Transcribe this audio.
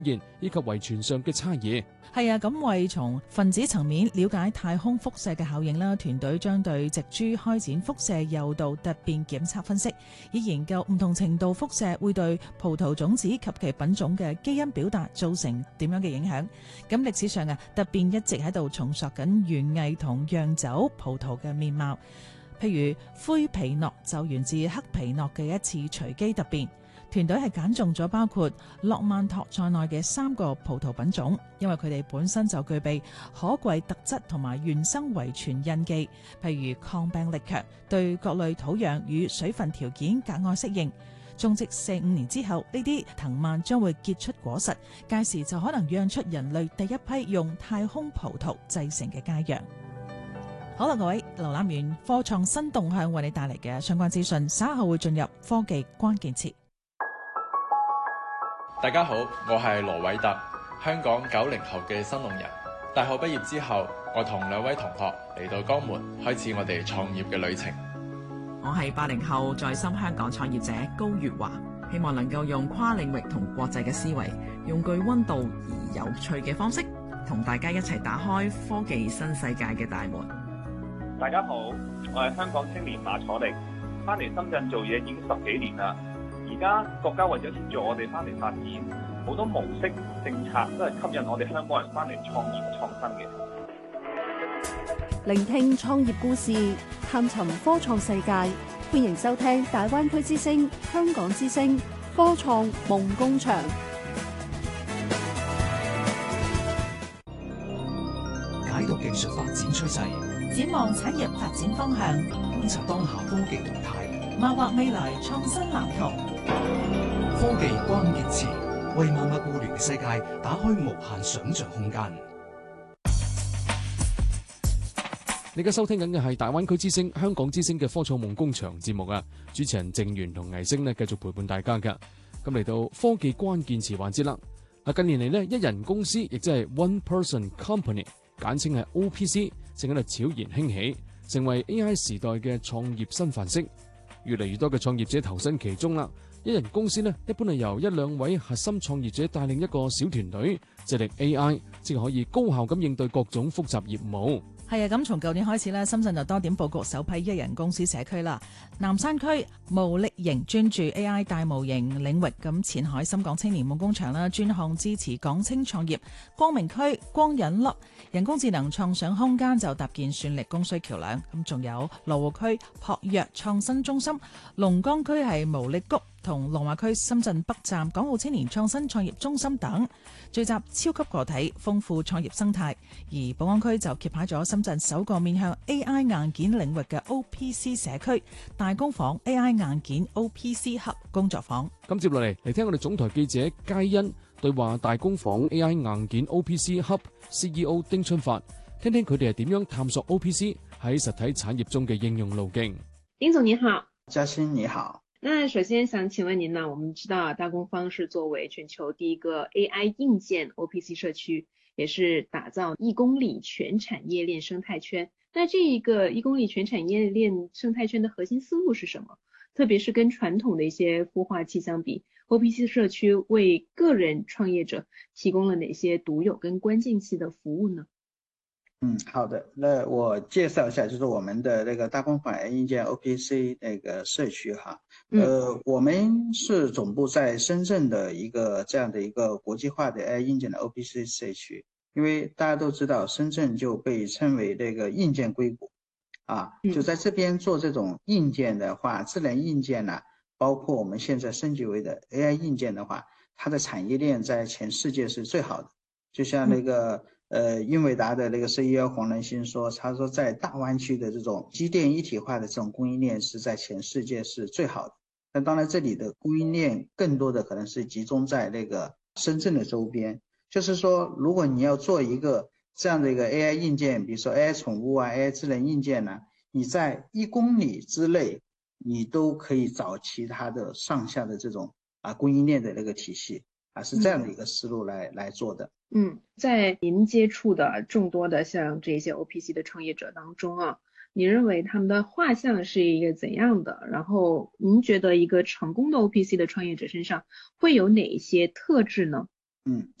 現以及遺傳上嘅差異。 係啊，咁為從分子層面了解太空輻射嘅效應啦，團隊將對植株開展輻射誘導突變檢測分析，以研究唔同程度輻射會對葡萄種子及其品種嘅基因表達造成點樣嘅影響。咁歷史上啊，突變一直喺度重塑緊園藝同釀酒葡萄嘅面貌。譬如灰皮諾就源自黑皮諾嘅一次隨機突變。團隊係揀中咗包括諾曼托在內嘅3個葡萄品種，因為佢哋本身就具備可貴特質同埋原生遺傳印記，譬如抗病力強，對各類土壤與水分條件格外適應。種植4-5年之後，呢啲藤蔓將會結出果實，屆時就可能釀出人類第一批用太空葡萄製成嘅佳釀。好啦，各位，瀏覽完科創新動向為你帶嚟嘅相關資訊，稍後會進入科技關鍵詞。 大家好，我係羅偉特，香港90後嘅新農人。大學畢業之後，我同2位同學嚟到江門，開始我哋創業嘅旅程。 我係80後在深香港創業者高月華，希望能夠用跨領域同國際嘅思維，用具溫度而有趣嘅方式，同大家一齊打開科技新世界嘅大門。 大家好，我係香港青年馬楚力，翻嚟深圳做嘢已經10幾年啦。而家國家為咗協助我哋翻嚟發展，好多模式政策都係吸引我哋香港人翻嚟創業創新嘅。 聆聽創業故事，探尋科創世界，歡迎收聽大灣區之聲、香港之聲科創夢工場。 解讀技術發展趨勢， 展望產業發展方向， 觀察當下科技動態， 擘劃未來創新藍圖。 科技關鍵詞，為萬物互聯嘅世界打開無限想像空間。 你而家收聽緊嘅係大灣區之聲、香港之聲嘅科創夢工場節目啊！主持人鄭源同魏星呢繼續陪伴大家㗎。咁嚟到科技關鍵詞環節啦。近年嚟呢，一人公司亦即係 One Person Company， 簡稱係 OPC， 正喺度悄然興起，成為 AI 時代嘅創業新範式。越嚟越多嘅創業者投身其中啦。一人公司呢，一般係由1-2位核心創業者帶領一個小團隊，致力 AI， 即係可以高效咁應對各種複雜業務。 係啊，咁從舊年開始咧，深圳就多點佈局首批一人公司社區啦。南山區毛力營專注 AI 大模型領域，咁前海深港青年夢工場啦，專項支持港青創業。光明區光引粒人工智能創想空間就搭建算力供需橋梁。咁仲有羅湖區撲藥創新中心，龍崗區係毛力谷同龍華區深圳北站港澳青年創新創業中心等，聚集超級個體，豐富創業生態。而寶安區就揭牌咗深圳首個面向 AI 硬件領域嘅 OPC 社區大工房 AI 硬件 OPC Hub 工作坊。 咁接落嚟聽我哋總台記者佳欣對話大工房 AI 硬件 OPC Hub CEO 丁春發，聽聽佢哋係點樣探索 OPC 喺實體產業中嘅應用路徑。 丁總你好。 嘉欣你好。 那首先想請問您呢，我們知道大工坊是作為全球第一個 AI 硬件 OPC 社區，也是打造1公里全產業鏈生態圈。那這一個1公里全產業鏈生態圈的核心思路是什麼？特別是跟傳統的一些孵化器相比， OPC 社區為個人創業者提供了哪些獨有跟關鍵期的服務呢？ 好的，那我介紹一下，就是我們的那個大工坊硬件 OPC 那個社區哈。我們是總部在深圳的一個這樣的一個國際化的 AI 硬件的 OPC 社區，因為大家都知道深圳就被稱為那個硬件硅谷啊，就在這邊做這種硬件的話，智能硬件呢，包括我們現在升級為的 AI 硬件的話，它的產業鏈在全世界是最好的。就像那個英偉達的那個 CEO 黃仁勳說，他說在大灣區的這種機電一體化的這種供應鏈是在全世界是最好的。那當然這裡的供應鏈更多的可能是集中在那個深圳的周邊，就是說如果你要做一個這樣的一個 AI 硬件，比如說 AI 寵物啊 AI 智能硬件呢，你在1公里之內你都可以找其他的上下的這種供應鏈的那個體系是這樣的一個思路來做的。 在您接觸的眾多的像這些 OPC 的創業者當中啊，您認為他們的畫像是一個怎樣的？然後您覺得一個成功的 OPC 的創業者身上會有哪一些特質呢？ 嗯，